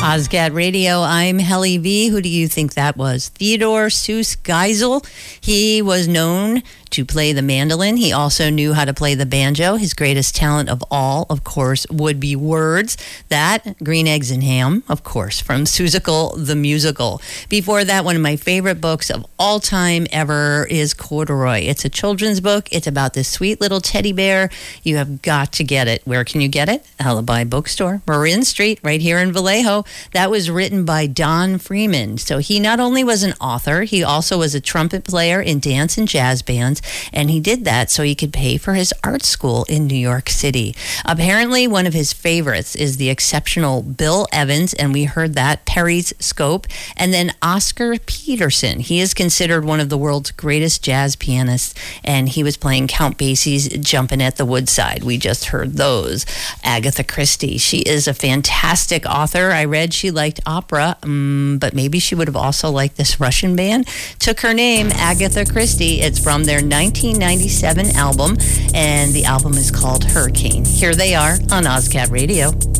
Ozcat Radio, I'm Helly V. Who do you think that was? Theodore Seuss Geisel. He was known to play the mandolin. He also knew how to play the banjo. His greatest talent of all, of course, would be words. That, Green Eggs and Ham, of course, from Seussical the Musical. Before that, one of my favorite books of all time ever is Corduroy. It's a children's book. It's about this sweet little teddy bear. You have got to get it. Where can you get it? Alibi Bookstore, Marin Street, right here in Vallejo. That was written by Don Freeman. So he not only was an author, he also was a trumpet player in dance and jazz bands. And he did that so he could pay for his art school in New York City. Apparently, one of his favorites is the exceptional Bill Evans, and we heard that, Perry's Scope, and then Oscar Peterson. He is considered one of the world's greatest jazz pianists, and he was playing Count Basie's Jumpin' at the Woodside. We just heard those. Agatha Christie, she is a fantastic author. I read she liked opera, but maybe she would have also liked this Russian band. Took her name, Agatha Christie. It's from their 1997 album, and the album is called Hurricane. Here they are on Ozcat Radio.